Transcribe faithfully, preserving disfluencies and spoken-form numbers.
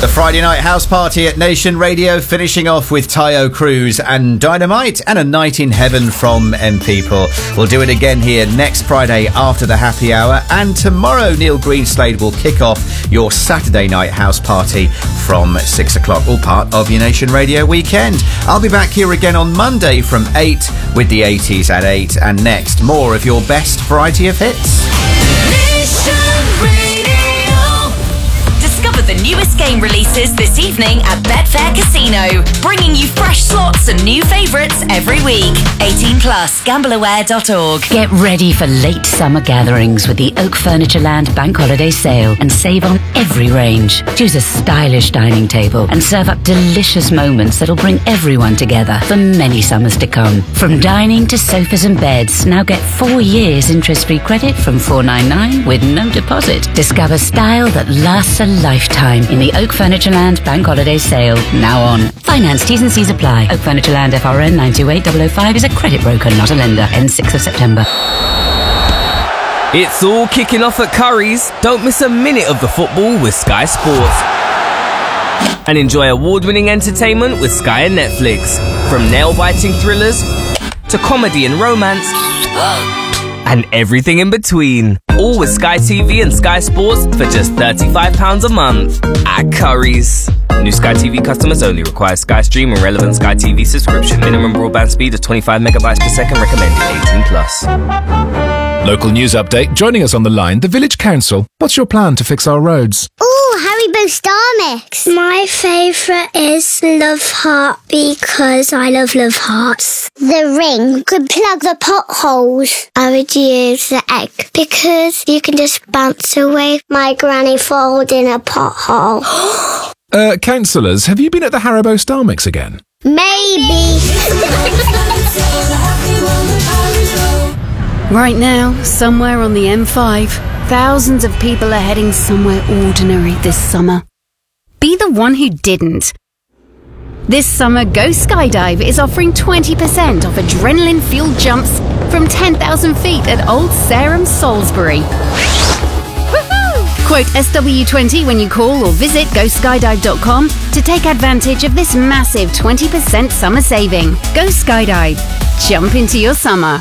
The Friday night house party at Nation Radio, finishing off with Tayo Cruz and Dynamite and A Night in Heaven from M People. We'll do it again here next Friday after the happy hour, and tomorrow Neil Greenslade will kick off your Saturday night house party from six o'clock, all part of your Nation Radio weekend. I'll be back here again on Monday from eight with the eighties at eight, and next, more of your best variety of hits. Nation Radio. Discover the newest game releases this evening at Betfair Casino, bringing you fresh slots and new favourites every week. eighteen plus, gamble aware dot org. Get ready for late summer gatherings with the Oak Furnitureland Bank Holiday Sale and save on every range. Choose a stylish dining table and serve up delicious moments that'll bring everyone together for many summers to come. From dining to sofas and beds, now get four years interest-free credit from four ninety-nine with no deposit. Discover style that lasts a lifetime in the Oak Furnitureland Bank Holiday Sale, now on. Finance T's and C's apply. Oak Furnitureland F R N nine two eight zero zero five is a credit broker, not a lender. Ends sixth of September. It's all kicking off at Curry's. Don't miss a minute of the football with Sky Sports. And enjoy award-winning entertainment with Sky and Netflix. From nail-biting thrillers to comedy and romance and everything in between. All with Sky T V and Sky Sports for just thirty-five pounds a month at Curry's. New Sky T V customers only. Require Sky Stream and relevant Sky T V subscription. Minimum broadband speed of twenty-five megabytes per second. Recommended eighteen plus. Local news update. Joining us on the line, the Village Council. What's your plan to fix our roads? Ooh, Haribo Star Mix. My favourite is Love Heart because I love Love Hearts. The ring could plug the potholes. I would use the egg because you can just bounce away my granny falls in a pothole. uh, councillors, have you been at the Haribo Star Mix again? Maybe. Right now, somewhere on the M five, thousands of people are heading somewhere ordinary this summer. Be the one who didn't. This summer, Go Skydive is offering twenty percent off adrenaline-fueled jumps from ten thousand feet at Old Sarum, Salisbury. Woohoo! Quote S W twenty when you call or visit go skydive dot com to take advantage of this massive twenty percent summer saving. Go Skydive. Jump into your summer.